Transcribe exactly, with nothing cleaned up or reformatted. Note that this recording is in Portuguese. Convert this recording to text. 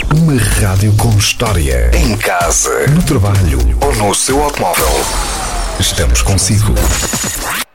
Uma rádio com história. Em casa, no trabalho ou no seu automóvel. Estamos consigo.